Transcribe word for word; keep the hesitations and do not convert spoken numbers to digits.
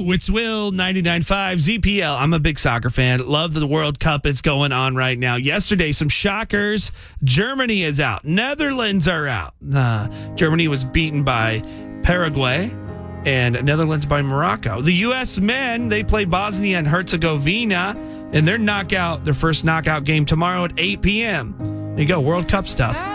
it's Will, ninety-nine point five Z P L. I'm a big soccer fan. Love that the World Cup is going on right now. Yesterday, some shockers. Germany is out. Netherlands are out. Uh, Germany was beaten by Paraguay and Netherlands by Morocco. The U S men, they play Bosnia and Herzegovina in their knockout, their first knockout game tomorrow at eight p.m. There you go, World Cup stuff.